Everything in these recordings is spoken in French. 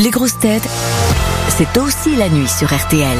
Les grosses têtes, c'est aussi la nuit sur RTL.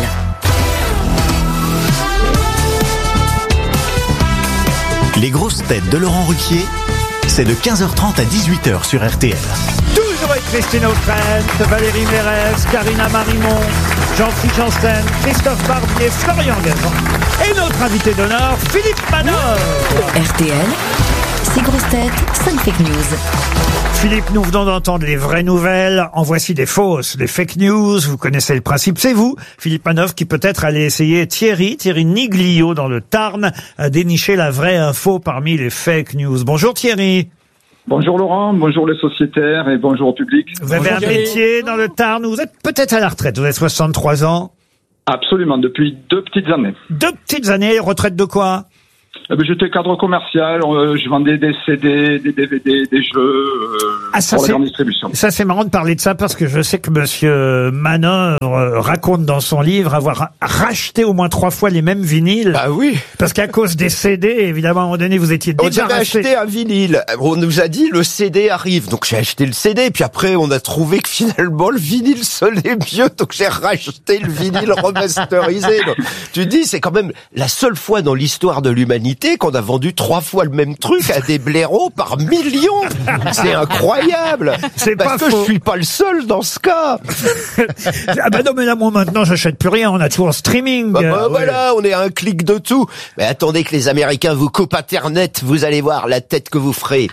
Les grosses têtes de Laurent Ruquier, c'est de 15h30 à 18h sur RTL. Toujours avec Christine O'Krent, Valérie Mérès, Karina Marimon, Jean-Philippe Janssen, Christophe Barbier, Florian Gazan et notre invité d'honneur, Philippe Manœuvre. RTL, 6 grosses têtes, 5 fake news. Philippe, nous venons d'entendre les vraies nouvelles. En voici des fausses, des fake news. Vous connaissez le principe. C'est vous, Philippe Manœuvre, qui peut-être allez essayer Thierry Niglio dans le Tarn à dénicher la vraie info parmi les fake news. Bonjour Thierry. Bonjour Laurent, bonjour les sociétaires et bonjour au public. Vous avez un métier dans le Tarn, vous êtes peut-être à la retraite, vous avez 63 ans. Absolument, depuis 2 petites années. 2 petites années, retraite de quoi ? J'étais cadre commercial, je vendais des CD, des DVD, des jeux pour la grande distribution. Ça, c'est marrant de parler de ça parce que je sais que monsieur Manœuvre raconte dans son livre avoir racheté au moins 3 fois les mêmes vinyles. Ah oui. Parce qu'à cause des CD, évidemment, à un moment donné, vous étiez déjà On avait acheté un vinyle. On nous a dit le CD arrive. Donc j'ai acheté le CD. Puis après, on a trouvé que finalement, le vinyle sonnait mieux. Donc j'ai racheté le vinyle remasterisé. Donc, tu dis, c'est quand même la seule fois dans l'histoire de l'humanité qu'on a vendu 3 fois le même truc à des blaireaux par millions. C'est incroyable. C'est parce pas que faux. je suis pas le seul dans ce cas. Ah bah non, mais là, moi, maintenant, j'achète plus rien. On a tout en streaming. Voilà, on est à un clic de tout. Mais attendez que les Américains vous coupent Internet. Vous allez voir la tête que vous ferez.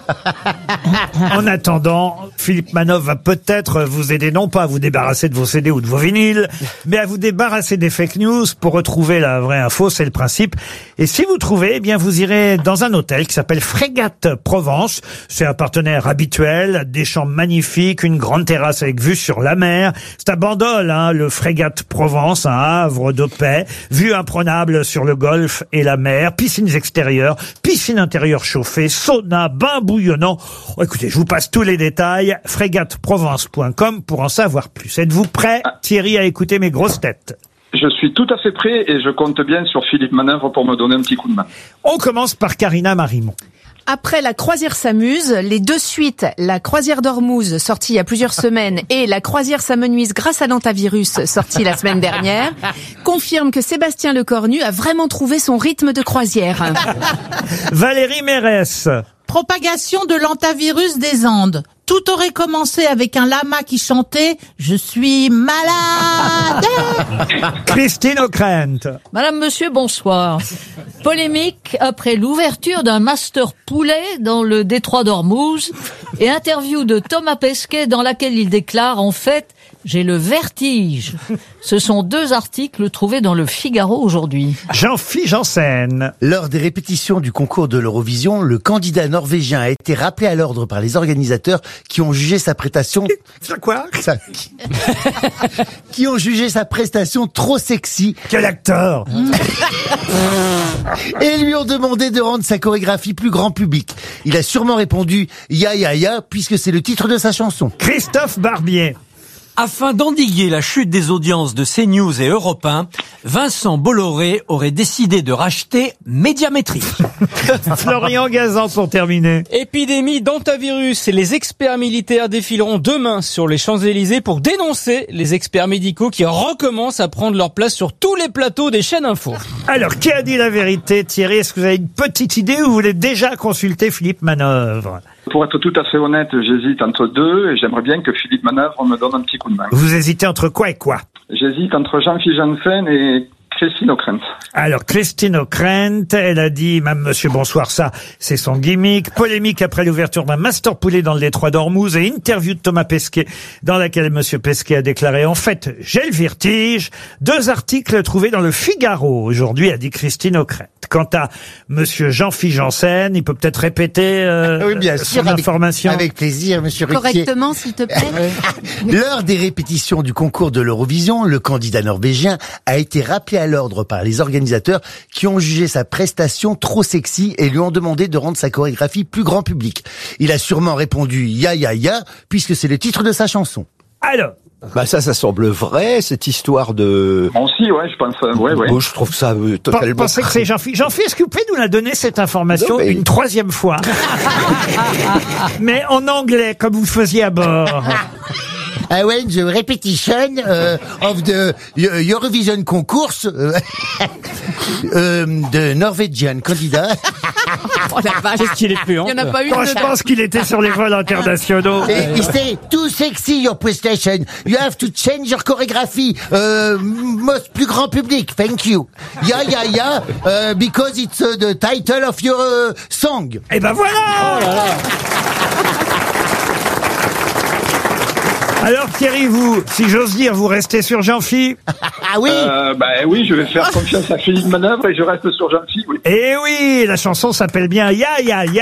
En attendant, Philippe Manœuvre va peut-être vous aider, non pas à vous débarrasser de vos CD ou de vos vinyles, mais à vous débarrasser des fake news pour retrouver la vraie info, c'est le principe. Et si vous trouvez, eh bien, vous irez dans un hôtel qui s'appelle Frégate Provence. C'est un partenaire habituel, des chambres magnifiques, une grande terrasse avec vue sur la mer. C'est à Bandol, le Frégate Provence, un havre de paix, vue imprenable sur le golfe et la mer, piscines extérieures, piscine intérieure chauffée, sauna, bain bouillonnant. Oh, écoutez, je vous passe tous les détails, frégateprovence.com pour en savoir plus. Êtes-vous prêt, Thierry, à écouter mes grosses têtes ? Je suis tout à fait prêt et je compte bien sur Philippe Manœuvre pour me donner un petit coup de main. On commence par Karina Marimon. Après la croisière s'amuse, les 2 suites, la croisière d'Ormuz, sortie il y a plusieurs semaines, et la croisière s'amenuise grâce à l'antavirus, sortie la semaine dernière, confirment que Sébastien Lecornu a vraiment trouvé son rythme de croisière. Valérie Mérès. Propagation de l'antavirus des Andes. Tout aurait commencé avec un lama qui chantait « Je suis malade ». Christine O'Krent. Madame, monsieur, bonsoir. Polémique après l'ouverture d'un master poulet dans le détroit d'Ormuz et interview de Thomas Pesquet dans laquelle il déclare en fait « J'ai le vertige ». Ce sont 2 articles trouvés dans le Figaro aujourd'hui. Jean-Philippe Janssen. Lors des répétitions du concours de l'Eurovision, le candidat norvégien a été rappelé à l'ordre par les organisateurs qui ont jugé sa prestation... Quoi ? Qui ont jugé sa prestation trop sexy. Quel acteur ! Et lui ont demandé de rendre sa chorégraphie plus grand public. Il a sûrement répondu « Ya ya ya » puisque c'est le titre de sa chanson. Christophe Barbier. Afin d'endiguer la chute des audiences de CNews et Europe 1, Vincent Bolloré aurait décidé de racheter Médiamétrie. Florian Gazan pour terminer. Épidémie d'antavirus. Les experts militaires défileront demain sur les Champs-Élysées pour dénoncer les experts médicaux qui recommencent à prendre leur place sur tous les plateaux des chaînes info. Alors, qui a dit la vérité, Thierry ? Est-ce que vous avez une petite idée ou vous voulez déjà consulter Philippe Manœuvre ? Pour être tout à fait honnête, j'hésite entre 2 et j'aimerais bien que Philippe Manœuvre me donne un petit coup de main. Vous hésitez entre quoi et quoi ? J'hésite entre Jean-Philippe Janssen et Christine O'Krent. Alors, Christine O'Krent, elle a dit, même monsieur bonsoir, ça, c'est son gimmick. Polémique après l'ouverture d'un master poulet dans le détroit d'Ormuz et interview de Thomas Pesquet dans laquelle monsieur Pesquet a déclaré, en fait, j'ai le vertige. 2 articles trouvés dans le Figaro aujourd'hui, a dit Christine O'Krent. Quant à monsieur Jean-Philippe Janssen, il peut peut-être répéter oui, bien sûr, son information. Avec plaisir, monsieur Ruquier. Correctement, s'il te plaît. Lors des répétitions du concours de l'Eurovision, le candidat norvégien a été rappelé à l'ordre par les organisateurs qui ont jugé sa prestation trop sexy et lui ont demandé de rendre sa chorégraphie plus grand public. Il a sûrement répondu « Ya ya ya » puisque c'est le titre de sa chanson. Alors, Bah ça semble vrai, cette histoire de... Moi aussi, ouais, je pense, ouais. Bon, je trouve ça totalement... Pensez que c'est Jean-Philippe. Jean-Philippe, est-ce que vous pouvez nous la donner, cette information, Non, mais... une 3e fois mais en anglais, comme vous le faisiez à bord. I went the repetition of the Eurovision concourse de Norwegian candidat. Oh la vache, Qu'est-ce qu'il est plus il y en a pas une Moi, je dedans. pense qu'il était sur les vols internationaux. Et il say, too sexy your prestation. You have to change your choreography. Most plus grand public. Thank you. Yeah. Because it's the title of your song. Et ben voilà. Alors Thierry, vous, si j'ose dire, vous restez sur Jean-Phi? Ah oui. Oui, je vais faire confiance à Philippe Manœuvre et je reste sur Jean-Phi, oui. Eh oui, la chanson s'appelle bien Ya Ya Ya.